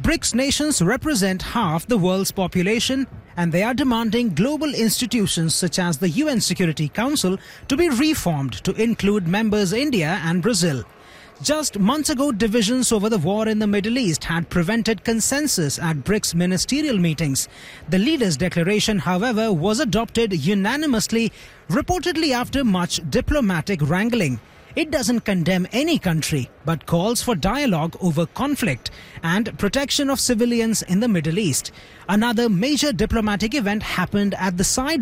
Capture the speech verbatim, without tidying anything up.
BRICS nations represent half the world's population, and they are demanding global institutions such as the U N Security Council to be reformed to include members India and Brazil. Just months ago, divisions over the war in the Middle East had prevented consensus at BRICS ministerial meetings. The leaders' declaration, however, was adopted unanimously, reportedly after much diplomatic wrangling. It doesn't condemn any country, but calls for dialogue over conflict and protection of civilians in the Middle East. Another major diplomatic event happened at the side